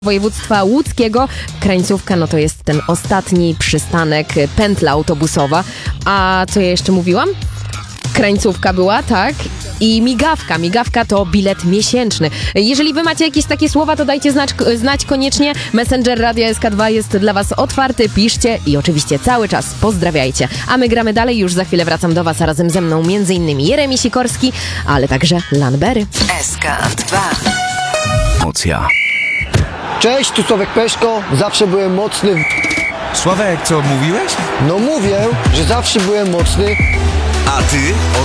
Województwa łódzkiego. Krańcówka, no to jest ten ostatni przystanek, pętla autobusowa. A co ja jeszcze mówiłam? Krańcówka była, tak? I migawka. Migawka to bilet miesięczny. Jeżeli wy macie jakieś takie słowa, to dajcie znać koniecznie. Messenger Radia SK2 jest dla was otwarty. Piszcie i oczywiście cały czas pozdrawiajcie. A my gramy dalej. Już za chwilę wracam do was, a razem ze mną m.in. Jeremi Sikorski, ale także Lanbery. SK2. Emocja. Cześć, tu Sławek Peszko. Zawsze byłem mocny. Sławek, co mówiłeś? No mówię, że zawsze byłem mocny. A ty?